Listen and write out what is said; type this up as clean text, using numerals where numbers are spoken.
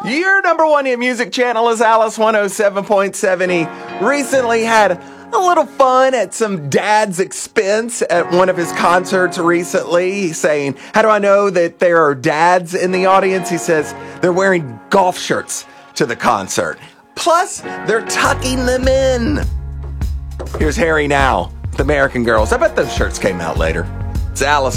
Your number one hit music channel is Alice 107.7. He recently had a little fun at some dad's expense at one of his concerts recently. He's saying, how do I know that there are dads in the audience? He says they're wearing golf shirts to the concert. Plus, they're tucking them in. Here's Harry now, the American Girls. I bet those shirts came out later. It's Alice.